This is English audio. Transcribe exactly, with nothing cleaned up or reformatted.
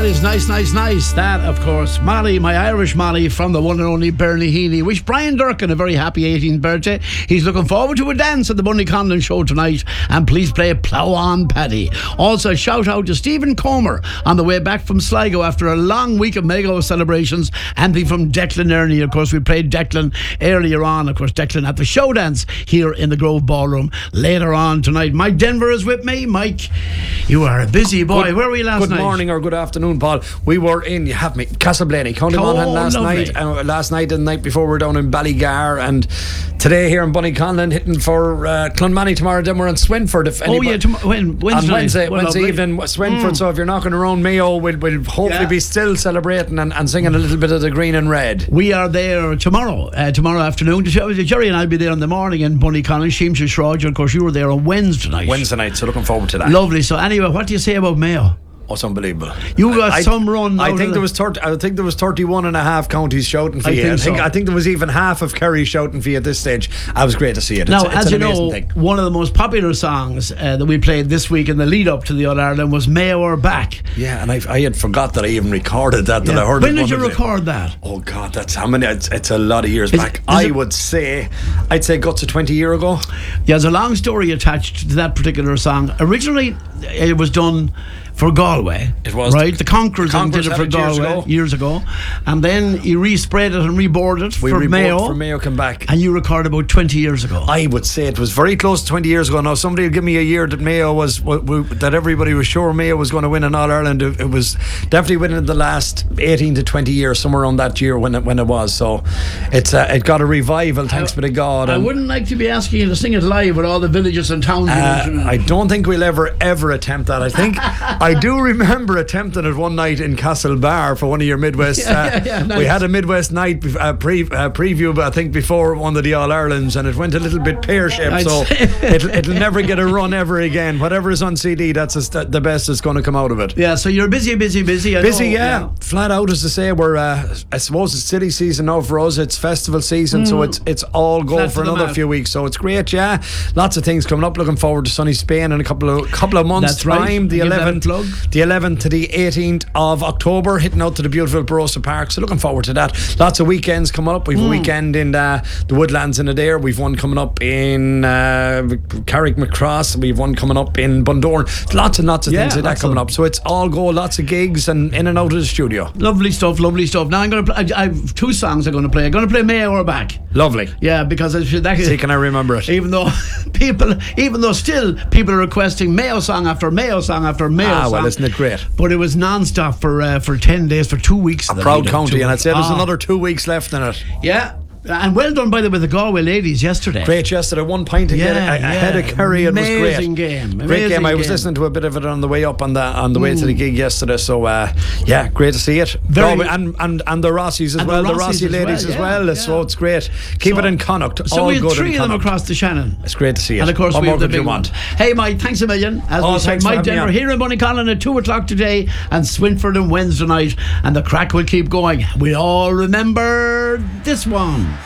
is nice, nice, nice. That, of course, Molly, my Irish Molly from the one and only Bernie Healy. Wish Brian Durkin a very happy eighteenth birthday. He's looking forward to a dance at the Bunny Conlon show tonight. And please play Plough On Paddy. Also, shout out to Stephen Comer on the way back from Sligo after a long week of Mego celebrations. Anthony from Declan Ernie. Of course, we played Declan earlier on. Of course, Declan at the show dance here in the Grove Ballroom later on tonight. Mike Denver is with me. Mike, you are a busy boy. Good, Where were you last good night? Good morning or good afternoon, Paul. We were in, you have me, Castleblaney, County Oh, Monaghan last lovely. night. Uh, last night and the night before we were down in Ballygar, and today here in Bunnyconlon hitting for uh, Clonmany tomorrow. Then we're in Swinford. If Oh yeah, tom- when, Wednesday, on Wednesday, well, Wednesday lovely. evening, Swinford. Mm. So if you're knocking around Mayo, we'll, we'll hopefully Yeah. be still celebrating and, and singing a little bit of the green and red. We are there tomorrow, uh, tomorrow afternoon. Jerry and I'll be there in the morning in Bunnyconlon, Sheemshire Shroud. Of course, you were there on Wednesday night. Wednesday night, so looking forward to that. Lovely. So anyway, what do you say about Mayo? Oh, it's unbelievable. You got I, some run. I out think of there was thirty, I think there was thirty-one and a half counties shouting for I you. think I think so. I think there was even half of Kerry shouting for you at this stage. I was great to see it. Now, it's, it's as an you amazing know, thing. one of the most popular songs uh, that we played this week in the lead up to the All Ireland was Mayo Are Back. Yeah, and I, I had forgot that I even recorded that. That Yeah. I heard. When it did you one day. record that? Oh God, that's how many? It's, it's a lot of years Is back. it- is I it- would say, I'd say, guts of twenty year ago. Yeah, there's a long story attached to that particular song. Originally, it was done for Galway. It was. Right? The Conquerors, The Conquerors did it had for it years Galway ago. years ago. And then he respread it and reboarded it We for reboarded Mayo. for Mayo come back. And you recorded about twenty years ago. I would say it was very close to twenty years ago. Now, somebody will give me a year that Mayo was, w- w- that everybody was sure Mayo was going to win in All Ireland. It, it was definitely winning the last eighteen to twenty years, somewhere around that year when it, when it was. So it's uh, it got a revival, thanks be to God. I And, wouldn't like to be asking you to sing it live with all the villages and towns. uh, you mentioned. I don't think we'll ever, ever attempt that. I think I do remember attempting it one night in Castlebar for one of your Midwest. Yeah, uh, yeah, yeah, nice. We had a Midwest night bef- uh, pre- uh, preview, but I think before one of the All Irelands, and it went a little bit pear shaped. I'd So say- it'll, it'll never get a run ever again. Whatever is on C D, that's a st- the best that's going to come out of it. Yeah, so you're busy, busy, busy. I Busy, know, yeah. Flat out, as to say, we're. Uh, I suppose it's city season now for us. It's festival season, so it's it's all go Flat for to the another mat. few weeks. So it's great, yeah. Lots of things coming up. Looking forward to sunny Spain in a couple of couple of months' That's right. time. The Give that a eleventh, plug. the eleventh to the eighteenth of October, hitting out to the beautiful Barossa Park. So looking forward to that. Lots of weekends coming up. We've a weekend in uh, the Woodlands in Adair. We've one coming up in uh, Carrick McCross. We've one coming up in Bundoran. Lots and lots of Yeah, things like that lots coming of- up. So it's all go. Lots of gigs and in and out of the studio. Lovely stuff, lovely stuff. Now I'm going to play. I, I have two songs I'm going to play. I'm going to play Mayo Are Back. Lovely. Yeah, because I should, that See, can I remember it? even though people, even though still people are requesting Mayo song after Mayo song after Mayo Ah, song. well, isn't it great? But it was non-stop for uh, for ten days, for two weeks. A the proud lead up county, to and it. I'd say there's Ah, another two weeks left in it. Yeah, and well done by the with the Galway ladies yesterday. Great yesterday, one point ahead, Yeah, ahead yeah. of Kerry. It was great. Amazing game, Great amazing game. I was game. listening to a bit of it on the way up on the on the way to the gig yesterday. So uh, yeah, great to see it. Very- Galway and and and the Rossies as And the well, the, Rossies Rossi as ladies well, as yeah, well. yeah. So it's great. Keep So- it in Connacht. So all we had good three in of them Connacht. across the Shannon. It's great to see it. And of course, what we more have the could big you want? one. Hey, Mike, thanks a million. As Oh, we said, thanks for Mike having me Denver on. here in Bunnyconlon at two o'clock today, and Swinford on Wednesday night, and the crack will keep going. We all remember this one.